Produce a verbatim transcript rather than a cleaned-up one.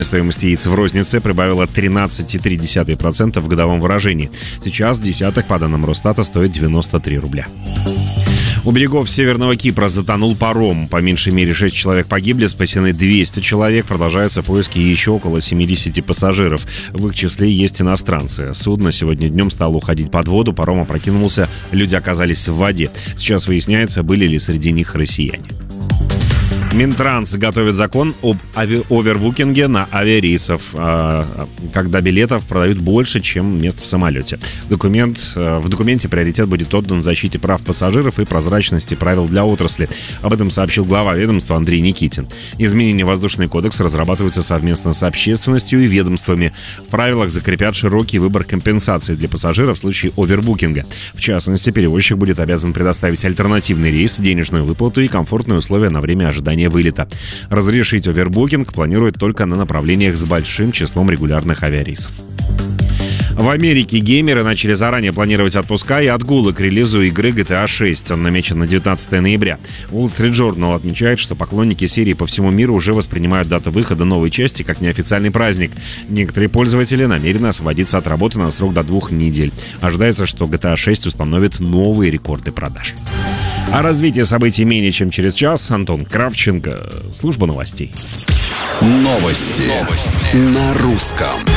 Стоимость яиц в рознице прибавила тринадцать целых три десятых процента в годовом выражении. Сейчас десяток, по данным Росстата, стоит девяносто три рубля. У берегов Северного Кипра затонул паром. По меньшей мере шесть человек погибли, спасены двести человек. Продолжаются поиски еще около семидесяти пассажиров. В их числе есть иностранцы. Судно сегодня днем стало уходить под воду, паром опрокинулся, люди оказались в воде. Сейчас выясняется, были ли среди них россияне. Минтранс готовит закон об ави- овербукинге на авиарейсов, э, когда билетов продают больше, чем мест в самолете. Документ, э, в документе приоритет будет отдан защите прав пассажиров и прозрачности правил для отрасли. Об этом сообщил глава ведомства Андрей Никитин. Изменения в воздушный кодекс разрабатываются совместно с общественностью и ведомствами. В правилах закрепят широкий выбор компенсаций для пассажиров в случае овербукинга. В частности, перевозчик будет обязан предоставить альтернативный рейс, денежную выплату и комфортные условия на время ожидания вылета. Разрешить овербукинг планируют только на направлениях с большим числом регулярных авиарейсов. В Америке геймеры начали заранее планировать отпуска и отгулы к релизу игры джи ти эй шесть. Он намечен на девятнадцатое ноября. Wall Street Journal отмечает, что поклонники серии по всему миру уже воспринимают дату выхода новой части как неофициальный праздник. Некоторые пользователи намерены освободиться от работы на срок до двух недель. Ожидается, что джи ти эй шесть установит новые рекорды продаж. О развитии событий менее чем через час. Антон Кравченко, служба новостей. Новости, Новости. На русском.